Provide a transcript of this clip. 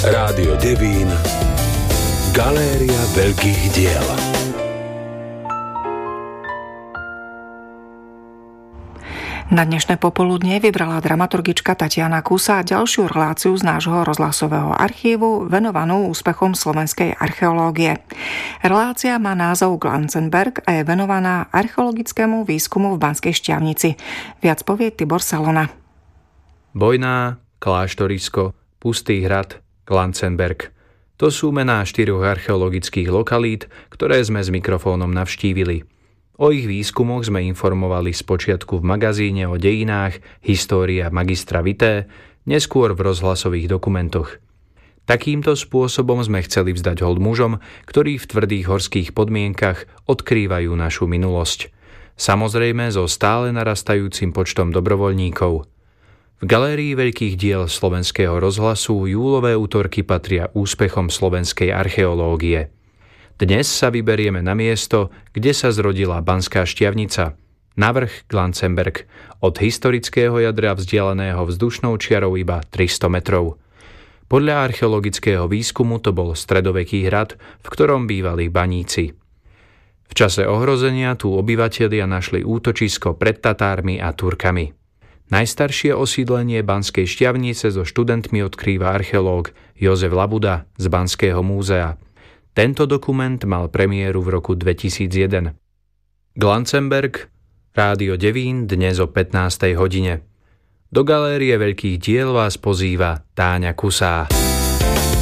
Rádio Devín, Galéria veľkých diel. Na dnešné popoludne vybrala dramaturgička Tatiana Kusa ďalšiu reláciu z nášho rozhlasového archívu venovanú úspechom slovenskej archeológie. Relácia má názov Glanzenberg a je venovaná archeologickému výskumu v Banskej Štiavnici. Viac povie Tibor Salona. Bojná, Kláštorisko, Pustý hrad, Glanzenberg. To sú mená 4 archeologických lokalít, ktoré sme s mikrofónom navštívili. O ich výskumoch sme informovali spočiatku v magazíne o dejinách História magistra Vitae, neskôr v rozhlasových dokumentoch. Takýmto spôsobom sme chceli vzdať hold mužom, ktorí v tvrdých horských podmienkach odkrývajú našu minulosť. Samozrejme so stále narastajúcim počtom dobrovoľníkov. V Galérii veľkých diel Slovenského rozhlasu júlové útorky patria úspechom slovenskej archeológie. Dnes sa vyberieme na miesto, kde sa zrodila Banská Štiavnica, na vrch Glanzenberg, od historického jadra vzdialeného vzdušnou čiarou iba 300 metrov. Podľa archeologického výskumu to bol stredoveký hrad, v ktorom bývali baníci. V čase ohrozenia tu obyvatelia našli útočisko pred Tatármi a Turkami. Najstaršie osídlenie Banskej Štiavnice so študentmi odkrýva archeológ Jozef Labuda z Banského múzea. Tento dokument mal premiéru v roku 2001. Glanzenberg, Rádio Devín, dnes o 15. hodine. Do Galérie veľkých diel vás pozýva Táňa Kusá.